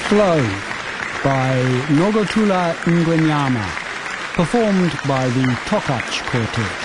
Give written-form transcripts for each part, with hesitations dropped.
Flow by Nogotula Ngwenyama, performed by the Tokach Quartet.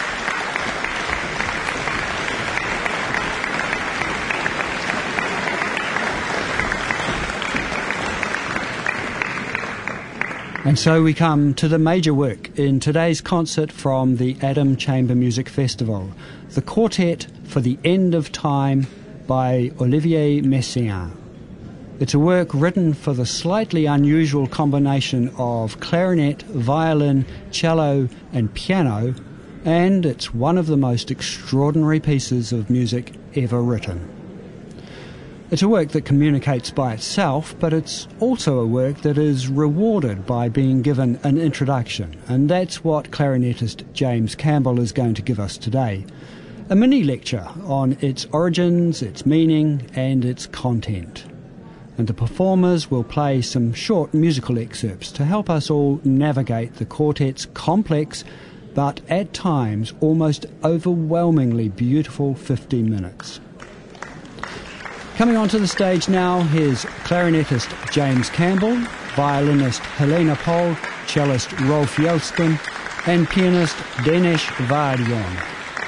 And so we come to the major work in today's concert from the Adam Chamber Music Festival, the Quartet for the End of Time by Olivier Messiaen. It's a work written for the slightly unusual combination of clarinet, violin, cello and piano, and it's one of the most extraordinary pieces of music ever written. It's a work that communicates by itself, but it's also a work that is rewarded by being given an introduction, and that's what clarinetist James Campbell is going to give us today. A mini lecture on its origins, its meaning, and its content. And the performers will play some short musical excerpts to help us all navigate the quartet's complex, but at times almost overwhelmingly beautiful 15 minutes. Coming onto the stage now, here's clarinetist James Campbell, violinist Helena Pohl, cellist Rolf Jelston, and pianist Denesh Vardion.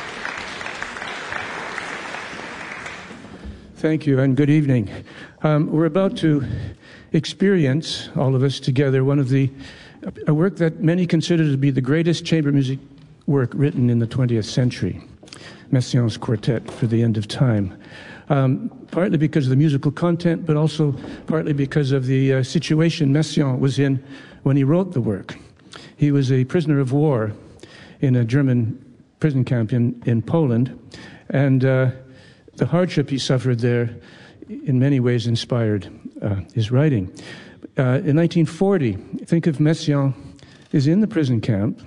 Thank you and good evening. We're about to experience, all of us together, a work that many consider to be the greatest chamber music work written in the 20th century, Messiaen's Quartet for the End of Time. Partly because of the musical content, but also partly because of the situation Messiaen was in when he wrote the work. He was a prisoner of war in a German prison camp in Poland, and the hardship he suffered there in many ways inspired his writing. In 1940, think of Messiaen is in the prison camp,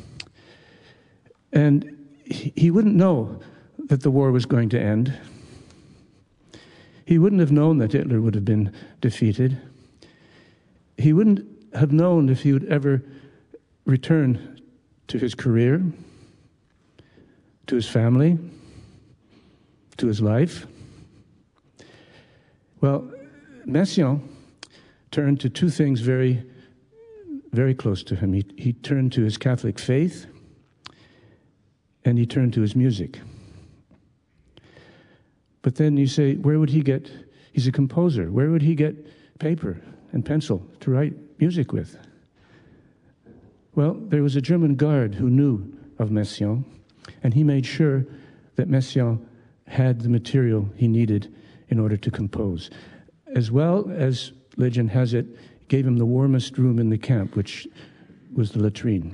and he wouldn't know that the war was going to end. He wouldn't have known that Hitler would have been defeated. He wouldn't have known if he would ever return to his career, to his family, to his life. Well, Messiaen turned to two things very, very close to him. He turned to his Catholic faith, and he turned to his music. But then you say, where would he get, he's a composer, where would he get paper and pencil to write music with? Well, there was a German guard who knew of Messiaen, and he made sure that Messiaen had the material he needed in order to compose. As well as legend has it, gave him the warmest room in the camp, which was the latrine.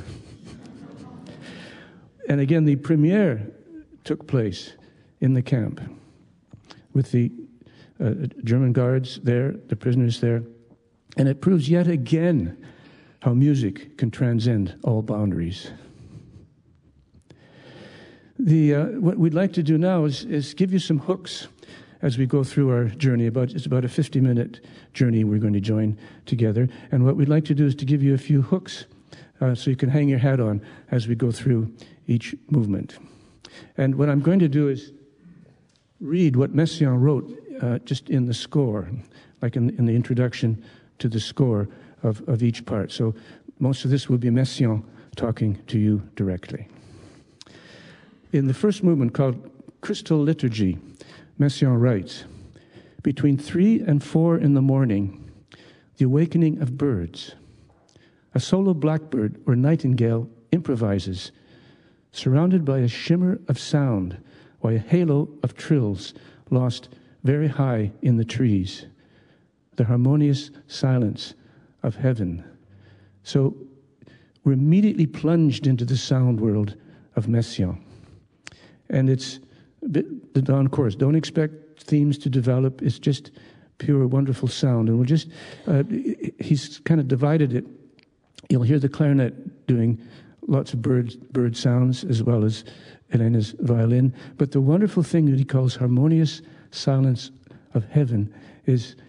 And again, the premiere took place in the camp with the German guards there, the prisoners there. And it proves yet again how music can transcend all boundaries. What we'd like to do now is give you some hooks as we go through our journey. It's about a 50-minute journey we're going to join together. And what we'd like to do is to give you a few hooks so you can hang your hat on as we go through each movement. And what I'm going to do is read what Messiaen wrote just in the score, like in the introduction to the score of each part. So most of this will be Messiaen talking to you directly. In the first movement, called Crystal Liturgy, Messiaen writes, between 3 and 4 in the morning, the awakening of birds. A solo blackbird or nightingale improvises, surrounded by a shimmer of sound, by a halo of trills lost very high in the trees, the harmonious silence of heaven. So we're immediately plunged into the sound world of Messiaen. And it's the dawn chorus. Don't expect themes to develop. It's just pure, wonderful sound. And we'll just, he's kind of divided it. You'll hear the clarinet doing lots of bird sounds, as well as Helena's violin. But the wonderful thing that he calls harmonious silence of heaven is